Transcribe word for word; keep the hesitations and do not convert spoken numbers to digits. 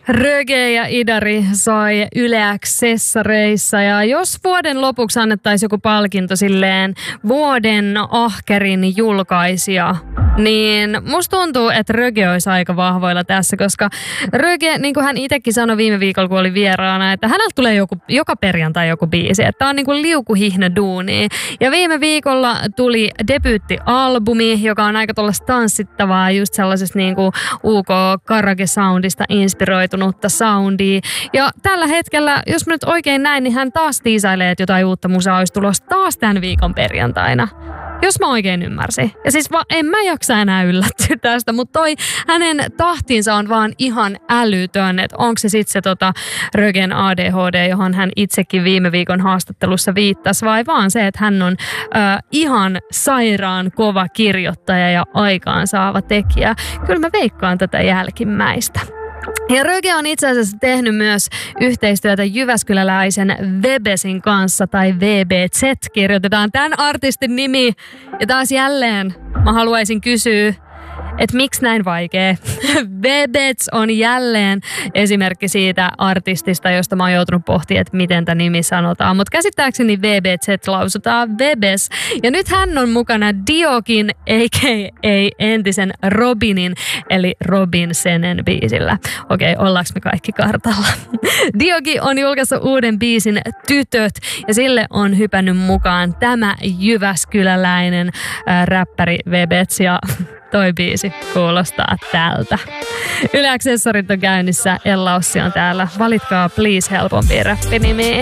Röge ja Idari soi Yle X-sessareissa ja jos vuoden lopuksi annettaisiin joku palkinto silleen vuoden ahkerin julkaisija, niin musta tuntuu, että Röge olisi aika vahvoilla tässä, koska Röge, niin kuin hän itsekin sanoi viime viikolla, kun oli vieraana, että häneltä tulee joku, joka perjantai joku biisi, että tää on niin kuin liukuhihna duuni. Ja viime viikolla tuli debyyttialbumi, joka on aika tuollaista tanssittavaa, just sellaisesta niin kuin U K-karaoke-soundista inspiroitunutta soundia. Ja tällä hetkellä, jos mä nyt oikein näin, niin hän taas tiisailee, että jotain uutta musaa olisi tulossa taas tämän viikon perjantaina. Jos mä oikein ymmärsin. Ja siis va, en mä jaksa enää yllättyä tästä, mutta toi hänen tahtinsa on vaan ihan älytön, että onko se sitten se tota Rögen A D H D, johon hän itsekin viime viikon haastattelussa viittasi, vai vaan se, että hän on äh, ihan sairaan kova kirjoittaja ja aikaansaava tekijä. Kyllä mä veikkaan tätä jälkimmäistä. Ja Röge on itse asiassa tehnyt myös yhteistyötä jyväskyläläisen Webesin kanssa, tai W B Z kirjoitetaan tämän artistin nimi. Ja taas jälleen mä haluaisin kysyä, että miksi näin vaikea? Webets on jälleen esimerkki siitä artistista, josta mä oon joutunut pohtimaan, että miten tämä nimi sanotaan. Mutta käsittääkseni W B Z lausutaan Webes. Ja nyt hän on mukana Diokin, a k a entisen Robinin, eli Robin Senen biisillä. Okei, ollaanko me kaikki kartalla? Dioki on julkaissut uuden biisin Tytöt, ja sille on hypännyt mukaan tämä jyväskyläläinen äh, räppäri Webets, ja toi biisi kuulostaa tältä. Yle X-sessarit on käynnissä, Ella Ossi on täällä. Valitkaa please helpompia räppinimiä.